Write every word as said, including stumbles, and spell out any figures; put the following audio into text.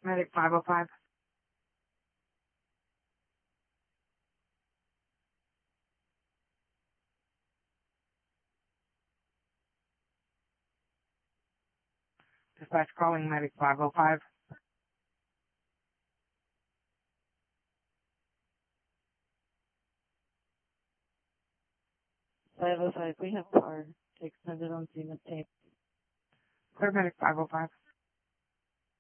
Medic five oh five. Dispatch calling Medic five oh five. five oh five, we have car extended on scene of tape. Clear Medic five oh five.